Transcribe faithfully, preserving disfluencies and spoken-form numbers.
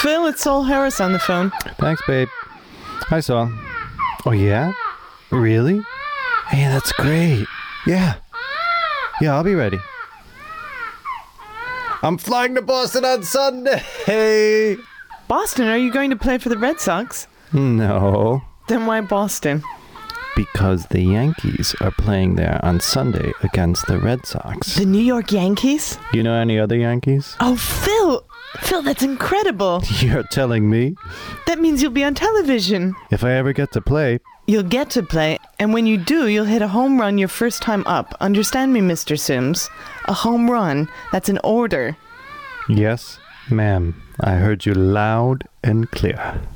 Phil, it's Saul Harris on the phone. Thanks, babe. Hi, Saul. Oh, yeah? Really? Hey, that's great. Yeah. Yeah, I'll be ready. I'm flying to Boston on Sunday. Boston, are you going to play for the Red Sox? No. Then why Boston? Because the Yankees are playing there on Sunday against the Red Sox. The New York Yankees? You know any other Yankees? Oh, Phil! Phil, that's incredible. You're telling me? That means you'll be on television. If I ever get to play. You'll get to play, and when you do, you'll hit a home run your first time up. Understand me, Mister Sims? A home run, that's an order. Yes, ma'am. I heard you loud and clear.